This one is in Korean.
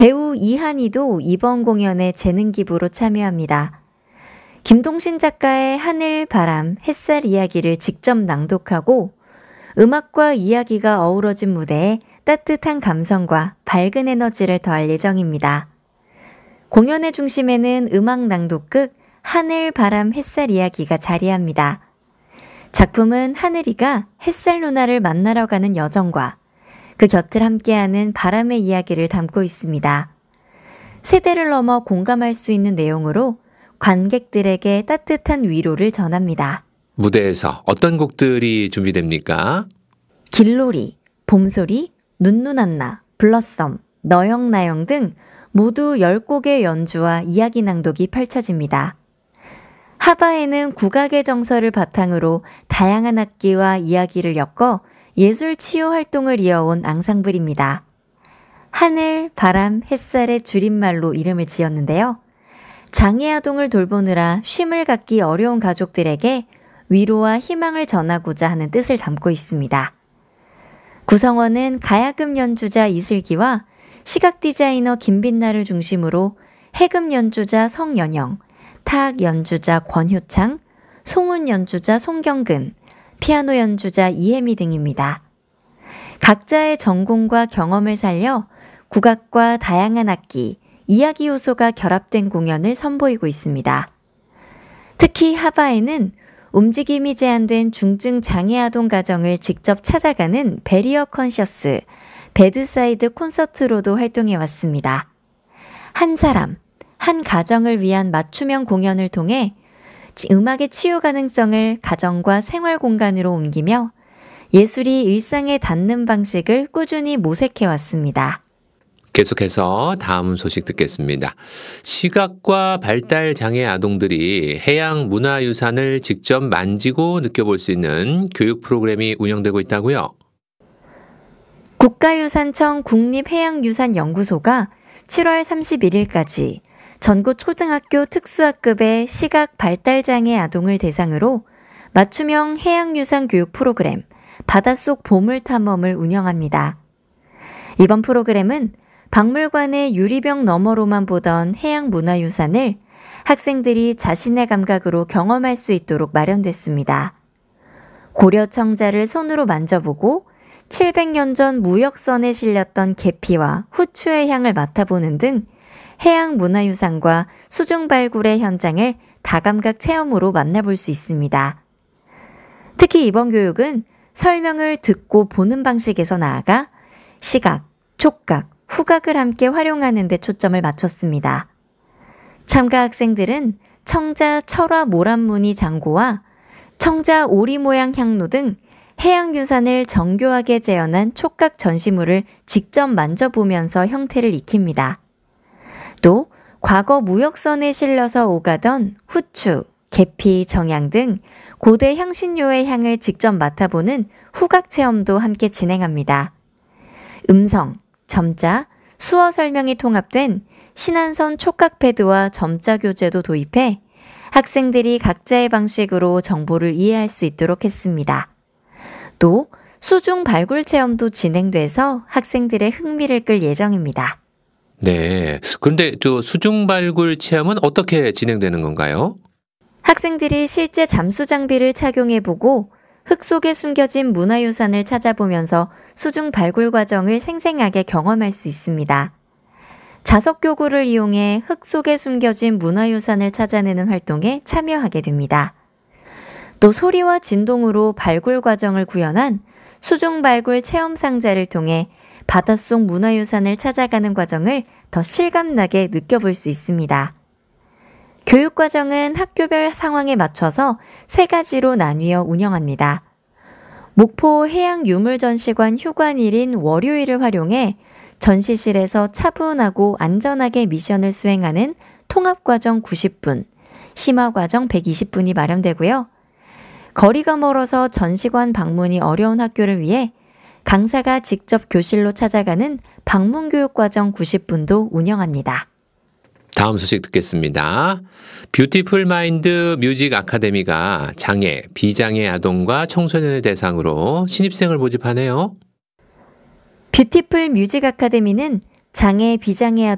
배우 이한이도 이번 공연에 재능 기부로 참여합니다. 김동신 작가의 하늘, 바람, 햇살 이야기를 직접 낭독하고 음악과 이야기가 어우러진 무대에 따뜻한 감성과 밝은 에너지를 더할 예정입니다. 공연의 중심에는 음악 낭독극 하늘, 바람, 햇살 이야기가 자리합니다. 작품은 하늘이가 햇살 누나를 만나러 가는 여정과 그 곁을 함께하는 바람의 이야기를 담고 있습니다. 세대를 넘어 공감할 수 있는 내용으로 관객들에게 따뜻한 위로를 전합니다. 무대에서 어떤 곡들이 준비됩니까? 길놀이, 봄소리, 눈누난나, 블러썸, 너영나영 등 모두 10곡의 연주와 이야기 낭독이 펼쳐집니다. 하바에는 국악의 정서를 바탕으로 다양한 악기와 이야기를 엮어 예술 치유 활동을 이어온 앙상블입니다. 하늘, 바람, 햇살의 줄임말로 이름을 지었는데요. 장애아동을 돌보느라 쉼을 갖기 어려운 가족들에게 위로와 희망을 전하고자 하는 뜻을 담고 있습니다. 구성원은 가야금 연주자 이슬기와 시각 디자이너 김빛나를 중심으로 해금 연주자 성연영, 타악 연주자 권효창, 송운 연주자 송경근, 피아노 연주자 이혜미 등입니다. 각자의 전공과 경험을 살려 국악과 다양한 악기, 이야기 요소가 결합된 공연을 선보이고 있습니다. 특히 하바에는 움직임이 제한된 중증 장애 아동 가정을 직접 찾아가는 베리어 컨셔스, 배드사이드 콘서트로도 활동해 왔습니다. 한 사람, 한 가정을 위한 맞춤형 공연을 통해 음악의 치유 가능성을 가정과 생활 공간으로 옮기며 예술이 일상에 닿는 방식을 꾸준히 모색해 왔습니다. 계속해서 다음 소식 듣겠습니다. 시각과 발달 장애 아동들이 해양 문화유산을 직접 만지고 느껴볼 수 있는 교육 프로그램이 운영되고 있다고요? 국가유산청 국립해양유산연구소가 7월 31일까지 전국 초등학교 특수학급의 시각 발달장애 아동을 대상으로 맞춤형 해양유산 교육 프로그램 바닷속 보물탐험을 운영합니다. 이번 프로그램은 박물관의 유리병 너머로만 보던 해양문화유산을 학생들이 자신의 감각으로 경험할 수 있도록 마련됐습니다. 고려 청자를 손으로 만져보고 700년 전 무역선에 실렸던 계피와 후추의 향을 맡아보는 등 해양문화유산과 수중발굴의 현장을 다감각 체험으로 만나볼 수 있습니다. 특히 이번 교육은 설명을 듣고 보는 방식에서 나아가 시각, 촉각, 후각을 함께 활용하는 데 초점을 맞췄습니다. 참가 학생들은 청자 철화 모란무늬 장고와 청자 오리 모양 향로 등 해양유산을 정교하게 재현한 촉각 전시물을 직접 만져보면서 형태를 익힙니다. 또 과거 무역선에 실려서 오가던 후추, 계피, 정향 등 고대 향신료의 향을 직접 맡아보는 후각 체험도 함께 진행합니다. 음성, 점자, 수어 설명이 통합된 신안선 촉각 패드와 점자 교재도 도입해 학생들이 각자의 방식으로 정보를 이해할 수 있도록 했습니다. 또 수중 발굴 체험도 진행돼서 학생들의 흥미를 끌 예정입니다. 네. 그런데 수중 발굴 체험은 어떻게 진행되는 건가요? 학생들이 실제 잠수 장비를 착용해보고 흙 속에 숨겨진 문화유산을 찾아보면서 수중 발굴 과정을 생생하게 경험할 수 있습니다. 자석교구를 이용해 흙 속에 숨겨진 문화유산을 찾아내는 활동에 참여하게 됩니다. 또 소리와 진동으로 발굴 과정을 구현한 수중 발굴 체험 상자를 통해 바닷속 문화유산을 찾아가는 과정을 더 실감나게 느껴볼 수 있습니다. 교육 과정은 학교별 상황에 맞춰서 3가지로 나뉘어 운영합니다. 목포 해양유물전시관 휴관일인 월요일을 활용해 전시실에서 차분하고 안전하게 미션을 수행하는 통합과정 90분, 심화과정 120분이 마련되고요. 거리가 멀어서 전시관 방문이 어려운 학교를 위해 강사가 직접 교실로 찾아가는 방문교육과정 90분도 운영합니다. 다음 소식 듣겠습니다. 뷰티풀 마인드 뮤직 아카데미가 장애, 비장애 아동과 청소년을 대상으로 신입생을 모집하네요. 뷰티풀 뮤직 아카데미는 장애, 비장애